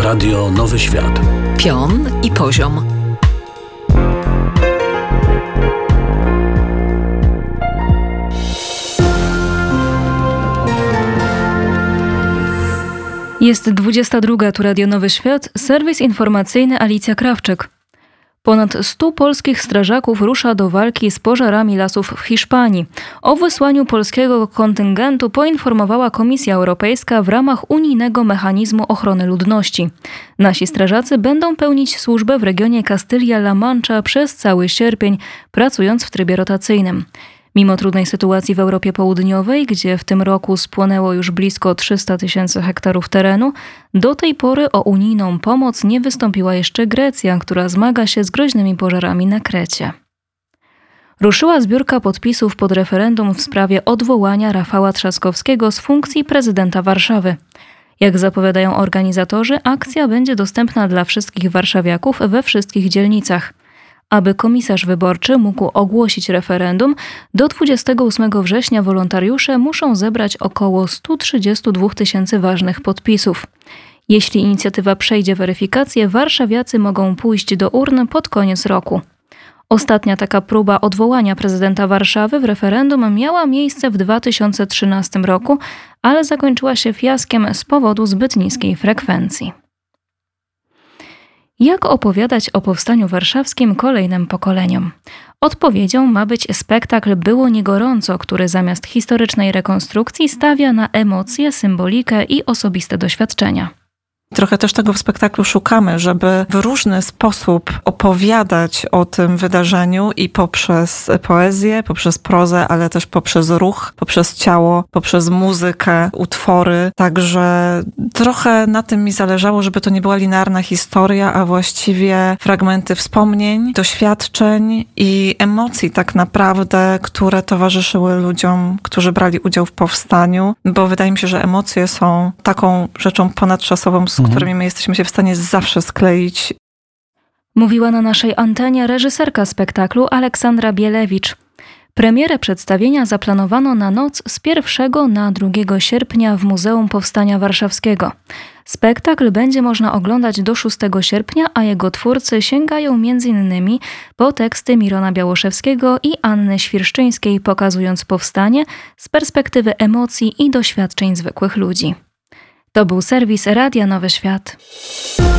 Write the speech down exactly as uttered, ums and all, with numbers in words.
Radio Nowy Świat. Pion i poziom. Jest dwudziesta druga, tu Radio Nowy Świat, serwis informacyjny Alicja Krawczyk. Ponad stu polskich strażaków rusza do walki z pożarami lasów w Hiszpanii. O wysłaniu polskiego kontyngentu poinformowała Komisja Europejska w ramach unijnego mechanizmu ochrony ludności. Nasi strażacy będą pełnić służbę w regionie Kastylia-La Mancha przez cały sierpień, pracując w trybie rotacyjnym. Mimo trudnej sytuacji w Europie Południowej, gdzie w tym roku spłonęło już blisko trzysta tysięcy hektarów terenu, do tej pory o unijną pomoc nie wystąpiła jeszcze Grecja, która zmaga się z groźnymi pożarami na Krecie. Ruszyła zbiórka podpisów pod referendum w sprawie odwołania Rafała Trzaskowskiego z funkcji prezydenta Warszawy. Jak zapowiadają organizatorzy, akcja będzie dostępna dla wszystkich warszawiaków we wszystkich dzielnicach. Aby komisarz wyborczy mógł ogłosić referendum, do dwudziestego ósmego września wolontariusze muszą zebrać około sto trzydzieści dwa tysięcy ważnych podpisów. Jeśli inicjatywa przejdzie weryfikację, warszawiacy mogą pójść do urn pod koniec roku. Ostatnia taka próba odwołania prezydenta Warszawy w referendum miała miejsce w dwa tysiące trzynastym roku, ale zakończyła się fiaskiem z powodu zbyt niskiej frekwencji. Jak opowiadać o Powstaniu Warszawskim kolejnym pokoleniom? Odpowiedzią ma być spektakl Było nie gorąco, który zamiast historycznej rekonstrukcji stawia na emocje, symbolikę i osobiste doświadczenia. Trochę też tego w spektaklu szukamy, żeby w różny sposób opowiadać o tym wydarzeniu i poprzez poezję, poprzez prozę, ale też poprzez ruch, poprzez ciało, poprzez muzykę, utwory. Także trochę na tym mi zależało, żeby to nie była linearna historia, a właściwie fragmenty wspomnień, doświadczeń i emocji tak naprawdę, które towarzyszyły ludziom, którzy brali udział w powstaniu, bo wydaje mi się, że emocje są taką rzeczą ponadczasową, z którymi my jesteśmy się w stanie zawsze skleić. Mówiła na naszej antenie reżyserka spektaklu Aleksandra Bielewicz. Premierę przedstawienia zaplanowano na noc z pierwszego na drugiego sierpnia w Muzeum Powstania Warszawskiego. Spektakl będzie można oglądać do szóstego sierpnia, a jego twórcy sięgają między innymi po teksty Mirona Białoszewskiego i Anny Świerszczyńskiej, pokazując powstanie z perspektywy emocji i doświadczeń zwykłych ludzi. To był serwis Radia Nowy Świat.